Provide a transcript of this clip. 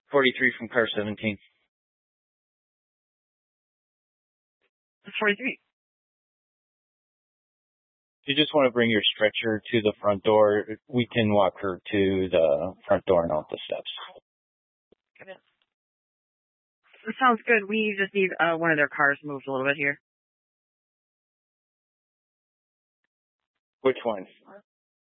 43 from car 17. 43. If you just want to bring your stretcher to the front door, we can walk her to the front door and out the steps. That sounds good. We just need one of their cars moved a little bit here. Which one?